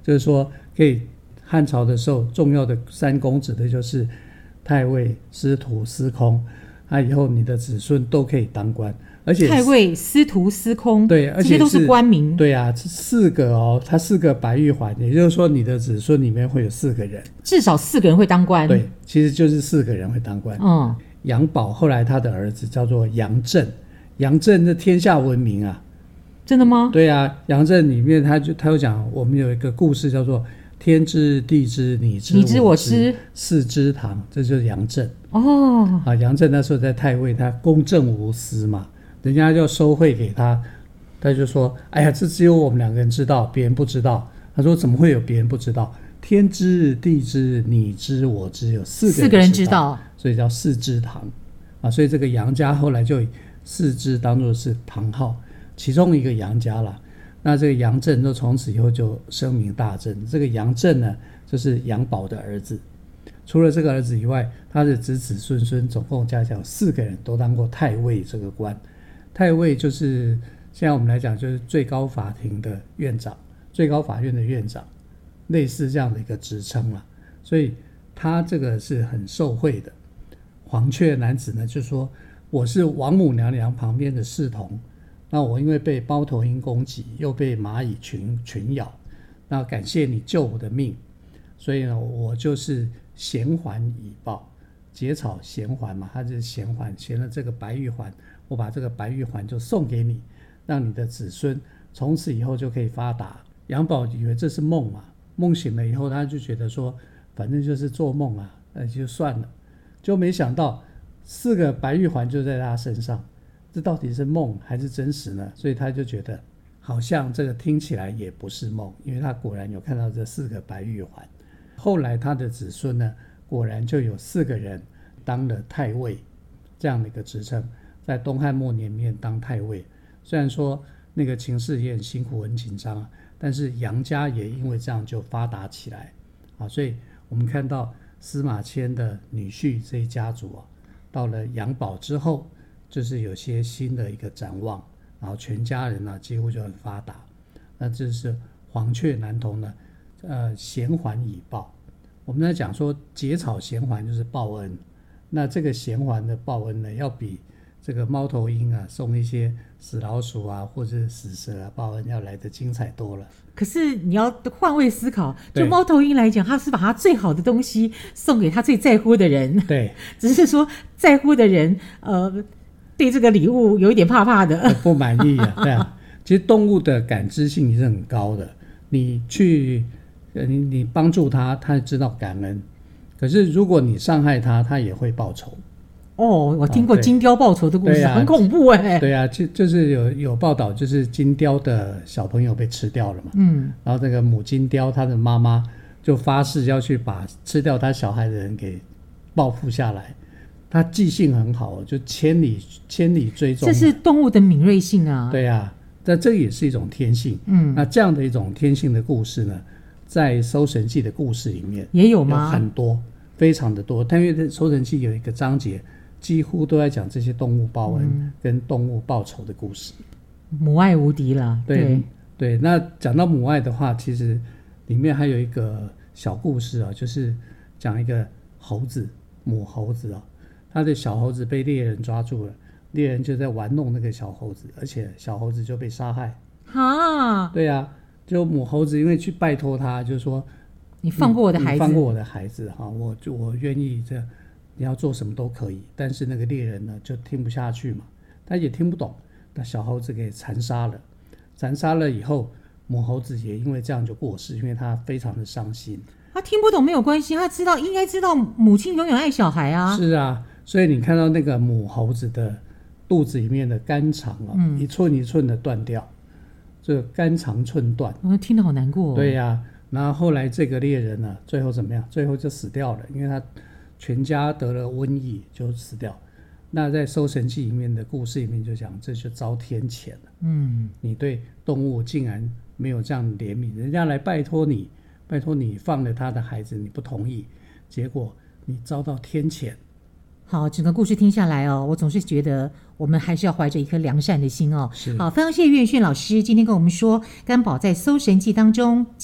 就是说可以汉朝的时候重要的3公指的就是太尉、司徒、司空，以后你的子孙都可以当官。而且太尉、司徒、司空， 对，而且这些都是官名。 对啊，这4个它4个白玉环，也就是说你的子孙里面会有4个人， 至少4个人会当官。 对，其实就是4个人会当官。杨宝后来他的儿子叫做杨震，杨震的天下闻名啊。 真的吗？ 对啊，杨震里面他有讲，我们有一个故事叫做天知地知你知我知四知堂，这就是杨震。杨震那时候在太尉，他公正无私嘛，人家就收贿给他，他就说哎呀，这只有我们2个人知道，别人不知道。他说怎么会有别人不知道？天知地知你知我知，有4个人知道，所以叫四知堂所以这个杨家后来就以4知当作是堂号，其中一个杨家啦。那这个杨震就从此以后就声名大振。这个杨震呢，就是杨宝的儿子。除了这个儿子以外，他的子子孙孙总共加起来4个人都当过太尉这个官。太尉就是现在我们来讲就是最高法庭的院长，最高法院的院长，类似这样的一个职称啦。所以他这个是很受惠的。黄雀男子呢就说，我是王母娘娘旁边的侍童，那我因为被猫头鹰攻击，又被蚂蚁群咬，那感谢你救我的命，所以呢我就是衔环以报。结草衔环嘛，他就是衔环，衔了这个白玉环，我把这个白玉环就送给你，让你的子孙从此以后就可以发达。杨宝以为这是梦嘛，梦醒了以后他就觉得说反正就是做梦啊，那就算了，就没想到4个白玉环就在他身上，这到底是梦还是真实呢？所以他就觉得好像这个听起来也不是梦，因为他果然有看到这4个白玉环。后来他的子孙呢，果然就有4个人当了太尉这样的一个职称，在东汉末年里面当太尉。虽然说那个情势也很辛苦很紧张，但是杨家也因为这样就发达起来所以我们看到司马迁的女婿这一家族到了杨宝之后，就是有些新的一个展望，然后全家人几乎就很发达。那这是黄雀男童呢衔环以报。我们在讲说结草衔环就是报恩，那这个衔环的报恩呢，要比这个猫头鹰送一些死老鼠或者死蛇报恩要来得精彩多了。 可是你要换位思考，就猫头鹰来讲，他是把他最好的东西送给他最在乎的人。 对， 只是说在乎的人对这个礼物有一点怕怕的， 不满意对啊。其实动物的感知性是很高的，你去你帮助他，他知道感恩，可是如果你伤害他，他也会报仇。 我听过金雕报仇的故事，很恐怖对啊，就是有报道，就是金雕的小朋友被吃掉了嘛。然后这个母金雕他的妈妈就发誓要去把吃掉他小孩的人给报复下来。他记性很好，就千里追踪。 这是动物的敏锐性啊。 对啊，但这也是一种天性。那这样的一种天性的故事呢，在《搜神记》的故事里面也有吗？ 有很多，非常的多。但因为《搜神记》有一个章节几乎都在讲这些动物报恩跟动物报仇的故事。 母爱无敌了。 对，那讲到母爱的话，其实里面还有一个小故事就是讲一个猴子，母猴子他的小猴子被猎人抓住了，猎人就在玩弄那个小猴子，而且小猴子就被杀害。对啊，就母猴子因为去拜托他，就说你放过我的孩子， 你放过我的孩子我愿意这你要做什么都可以。但是那个猎人呢就听不下去嘛，他也听不懂，那小猴子给残杀了。残杀了以后，母猴子也因为这样就过世，因为他非常的伤心。 他听不懂没有关系，他应该知道母亲永远爱小孩啊。 是啊，所以你看到那个母猴子的肚子里面的肝肠一寸一寸的断掉，这肝肠寸断。 听得好难过对啊，然后后来这个猎人呢，最后怎么样？最后就死掉了，因为他全家得了瘟疫就死掉。那在《搜神记》里面的故事里面就讲，这就遭天谴了。你对动物竟然没有这样怜悯，人家来拜托你放了他的孩子，你不同意，结果你遭到天谴。 好，整个故事听下来我总是觉得我们还是要怀着一颗良善的心好，非常谢谢岳远逊老师今天跟我们说，干宝在《搜神记》当中